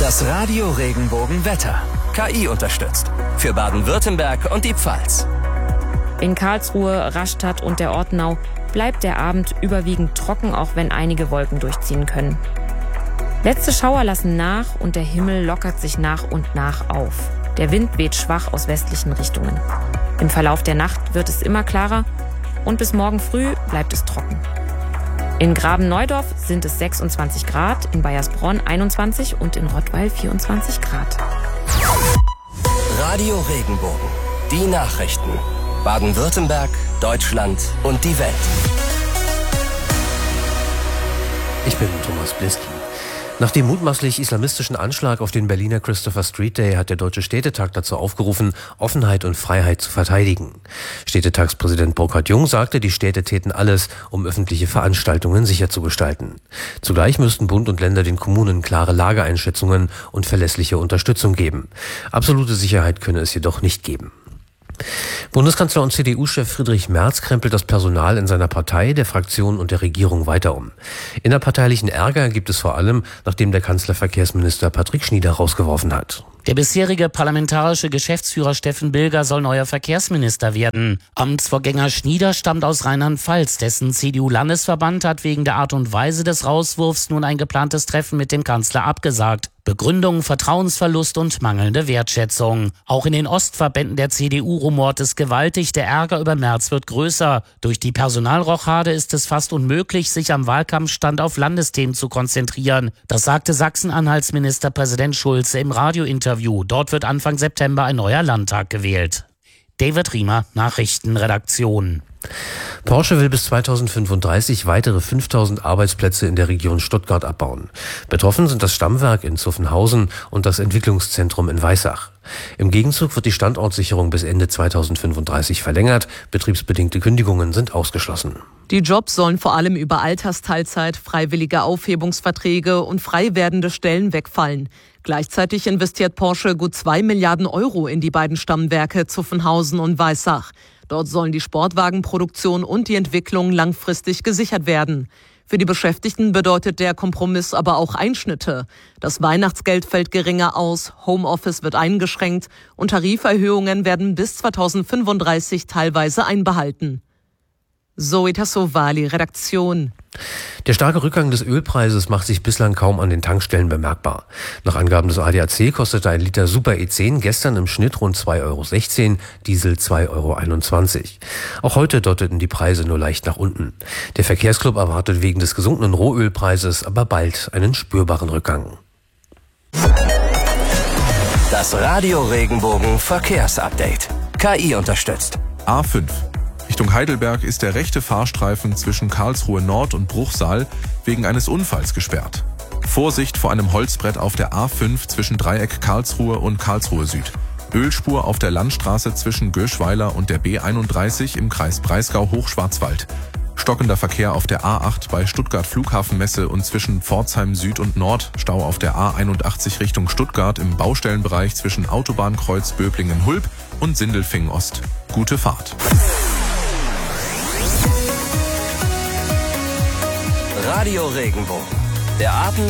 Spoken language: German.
Das Radio Regenbogen Wetter. KI unterstützt. Für Baden-Württemberg und die Pfalz. In Karlsruhe, Rastatt und der Ortenau bleibt der Abend überwiegend trocken, auch wenn einige Wolken durchziehen können. Letzte Schauer lassen nach und der Himmel lockert sich nach und nach auf. Der Wind weht schwach aus westlichen Richtungen. Im Verlauf der Nacht wird es immer klarer und bis morgen früh bleibt es trocken. In Graben-Neudorf sind es 26 Grad, in Baiersbronn 21 und in Rottweil 24 Grad. Radio Regenbogen. Die Nachrichten. Baden-Württemberg, Deutschland und die Welt. Ich bin Thomas Bliski. Nach dem mutmaßlich islamistischen Anschlag auf den Berliner Christopher Street Day hat der Deutsche Städtetag dazu aufgerufen, Offenheit und Freiheit zu verteidigen. Städtetagspräsident Burkhard Jung sagte, die Städte täten alles, um öffentliche Veranstaltungen sicher zu gestalten. Zugleich müssten Bund und Länder den Kommunen klare Lageeinschätzungen und verlässliche Unterstützung geben. Absolute Sicherheit könne es jedoch nicht geben. Bundeskanzler und CDU-Chef Friedrich Merz krempelt das Personal in seiner Partei, der Fraktion und der Regierung weiter um. Innerparteilichen Ärger gibt es vor allem, nachdem der Kanzler Verkehrsminister Patrick Schnieder rausgeworfen hat. Der bisherige parlamentarische Geschäftsführer Steffen Bilger soll neuer Verkehrsminister werden. Amtsvorgänger Schnieder stammt aus Rheinland-Pfalz. Dessen CDU-Landesverband hat wegen der Art und Weise des Rauswurfs nun ein geplantes Treffen mit dem Kanzler abgesagt. Begründung, Vertrauensverlust und mangelnde Wertschätzung. Auch in den Ostverbänden der CDU rumort es gewaltig. Der Ärger über Merz wird größer. Durch die Personalrochade ist es fast unmöglich, sich am Wahlkampfstand auf Landesthemen zu konzentrieren. Das sagte Sachsen-Anhalts Ministerpräsident Schulze im Radiointerview. Dort wird Anfang September ein neuer Landtag gewählt. David Riemer, Nachrichtenredaktion. Porsche will bis 2035 weitere 5000 Arbeitsplätze in der Region Stuttgart abbauen. Betroffen sind das Stammwerk in Zuffenhausen und das Entwicklungszentrum in Weissach. Im Gegenzug wird die Standortsicherung bis Ende 2035 verlängert. Betriebsbedingte Kündigungen sind ausgeschlossen. Die Jobs sollen vor allem über Altersteilzeit, freiwillige Aufhebungsverträge und frei werdende Stellen wegfallen. Gleichzeitig investiert Porsche gut 2 Milliarden Euro in die beiden Stammwerke Zuffenhausen und Weissach. Dort sollen die Sportwagenproduktion und die Entwicklung langfristig gesichert werden. Für die Beschäftigten bedeutet der Kompromiss aber auch Einschnitte. Das Weihnachtsgeld fällt geringer aus, Homeoffice wird eingeschränkt und Tariferhöhungen werden bis 2035 teilweise einbehalten. Zoe Tassovali, Redaktion. Der starke Rückgang des Ölpreises macht sich bislang kaum an den Tankstellen bemerkbar. Nach Angaben des ADAC kostete ein Liter Super E10 gestern im Schnitt rund 2,16 €, Diesel 2,21 €. Auch heute deuteten die Preise nur leicht nach unten. Der Verkehrsclub erwartet wegen des gesunkenen Rohölpreises aber bald einen spürbaren Rückgang. Das Radio Regenbogen Verkehrsupdate. KI unterstützt. A5. Richtung Heidelberg ist der rechte Fahrstreifen zwischen Karlsruhe Nord und Bruchsal wegen eines Unfalls gesperrt. Vorsicht vor einem Holzbrett auf der A5 zwischen Dreieck Karlsruhe und Karlsruhe Süd. Ölspur auf der Landstraße zwischen Göschweiler und der B31 im Kreis Breisgau-Hochschwarzwald. Stockender Verkehr auf der A8 bei Stuttgart Flughafenmesse und zwischen Pforzheim Süd und Nord. Stau auf der A81 Richtung Stuttgart im Baustellenbereich zwischen Autobahnkreuz Böblingen-Hulb und Sindelfingen Ost. Gute Fahrt. Radio Regenbogen. Der Abend